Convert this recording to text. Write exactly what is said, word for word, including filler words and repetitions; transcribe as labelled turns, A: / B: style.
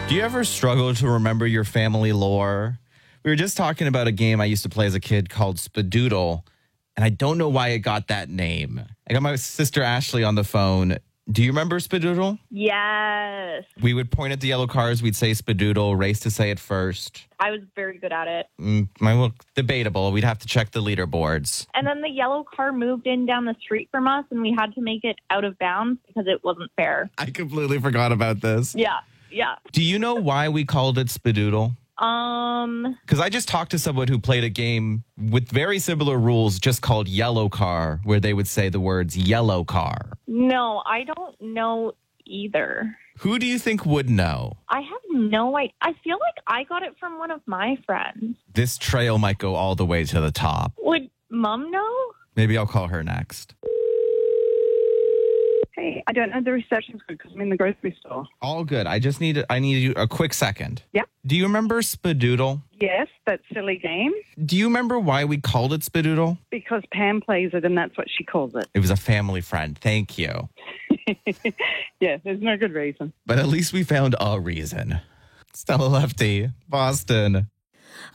A: Do you ever struggle to remember your family lore? We were just talking about a game I used to play as a kid called Spadoodle, and I don't know why it got that name. I got my sister Ashley on the phone. Do you remember Spadoodle?
B: Yes.
A: We would point at the yellow cars. We'd say Spadoodle, race to say it first.
B: I was very good at it.
A: Mm, well, debatable. We'd have to check the leaderboards.
B: And then the yellow car moved in down the street from us, and we had to make it out of bounds because it wasn't fair.
A: I completely forgot about this.
B: Yeah, yeah.
A: Do you know why we called it Spadoodle?
B: Um,
A: Because I just talked to someone who played a game with very similar rules just called Yellow Car, where they would say the words yellow car.
B: no, I don't know either.
A: Who do you think would know?
B: I have no idea. I feel like I got it from one of my friends.
A: This trail might go all the way to the top.
B: Would Mom know?
A: Maybe I'll call her next.
C: Hey, I don't know the reception's good because I'm in the grocery store.
A: All good. I just need I need you a quick second.
C: Yeah.
A: Do you remember Spadoodle?
C: Yes, that silly game.
A: Do you remember why we called it Spadoodle?
C: Because Pam plays it and that's what she calls it.
A: It was a family friend. Thank you.
C: Yeah, there's no good reason.
A: But at least we found a reason. Stella Lefty, Boston.